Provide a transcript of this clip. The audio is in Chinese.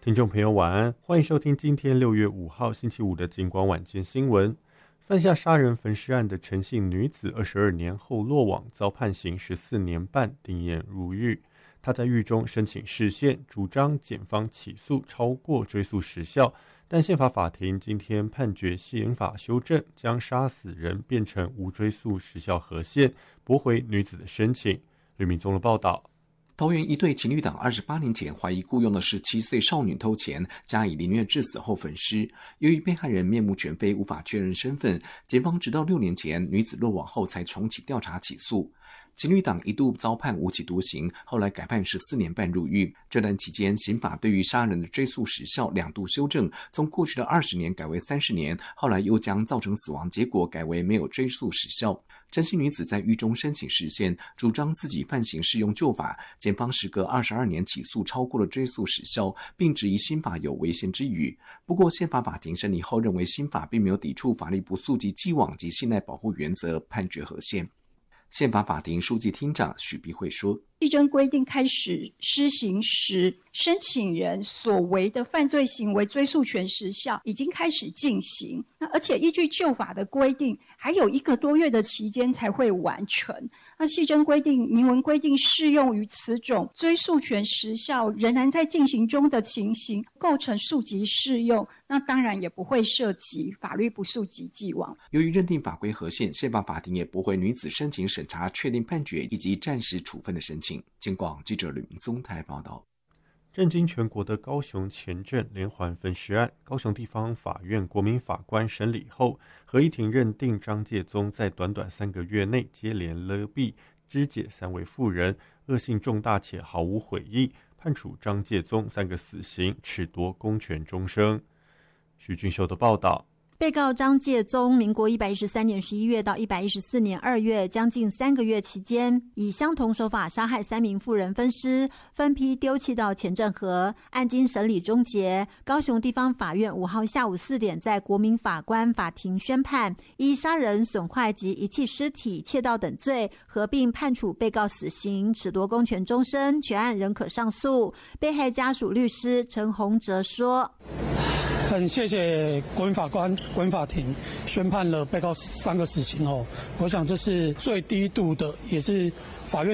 听众朋友晚安，欢迎收听今天6月5号星期五的警广晚间新闻。犯下杀人焚尸案的陈姓女子22年后落网，遭判刑14年半，定谳入狱。她在狱中申请释宪，主张检方起诉超过追诉时效，但宪法法庭今天判决宪法修正，将杀死人变成无追诉时效合宪，驳回女子的申请。吕明宗的报道。 桃园一对情侣档28年前怀疑雇佣的17岁少女偷钱，加以凌虐致死后焚尸。由于被害人面目全非，无法确认身份，检方直到6年前女子落网后才重启调查起诉。情侣档一度遭判无期徒刑，后来改判14年半入狱。这段期间，刑法对于杀人的追诉时效2度修正，从过去的20年改为30年，后来又将造成死亡结果改为没有追诉时效。陈姓女子在狱中申请释宪，主张自己犯行适用旧法，检方时隔22年起诉超过了追诉时效，并质疑新法有违宪之虞。不过宪法法庭审理后认为新法并没有抵触法律不溯及既往及信赖保护原则，判决合宪。宪法法庭书记厅长许碧慧说， 宪政规定开始施行时，申请人所为的犯罪行为追诉权时效已经开始进行，而且依据旧法的规定，还有1个多月的期间才会完成。那宪政规定明文规定适用于此种追诉权时效仍然在进行中的情形，构成溯及适用，那当然也不会涉及法律不溯及既往。 由于认定法规合宪，宪法法庭也驳回女子申请审查确定判决以及暂时处分的申请。警广记者吕明松台报道。 震惊全国的高雄前镇连环焚尸案，高雄地方法院国民法官审理后，合议庭认定张介宗在短短3个月内接连勒毙、肢解3位妇人，恶性重大且毫无悔意，判处张介宗3个死刑，褫夺公权终生。许俊秀的报道。 被告张介宗，民国113年11月到114年2月，将近3个月期间，以相同手法杀害3名妇人分尸，分批丢弃到前镇河。案经审理终结，高雄地方法院5号下午4点在国民法官法庭宣判，依杀人、损坏及遗弃尸体、窃盗等罪，合并判处被告死刑，褫夺公权终身，全案仍可上诉。被害家属律师陈宏哲说， 很谢谢国民法官、国民法庭宣判了被告3个死刑我想这是最低度的，也是法院